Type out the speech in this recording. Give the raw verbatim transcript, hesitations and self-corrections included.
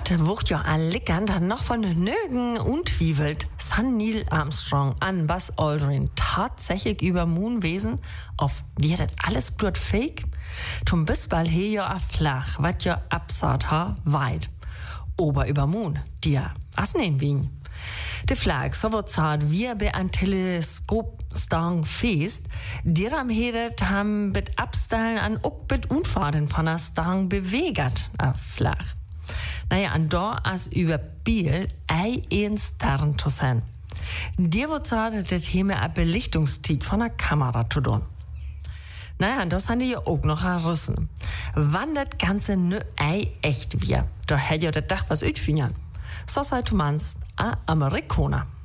Da wird ja allikant noch von Nögen untwiebelt San Neil Armstrong an Buzz Aldrin tatsächlich über Moonwesen auf wird das alles blut fake? Zum Bisbal he ja a flach, wat ja absat ha weit. Ober über Moon, dir as nehmen wien. De Flag, so wird zart wir bei ein Teleskop stang fest, dir am hedet ham mit Abstellen an uck mit Unfaden von der Stang bewegert, a flach. Naja, an da as über Biel ei ein Stern zu sein. Dir wird zart das Thema a Belichtungstiet von der Kamera zu tun. Naja, und das haben die ja auch noch herausgefunden. Wann das Ganze ne ei echt wir, da hätte ja das Dach was utfingern. So sei du meinst, a Amerikaner.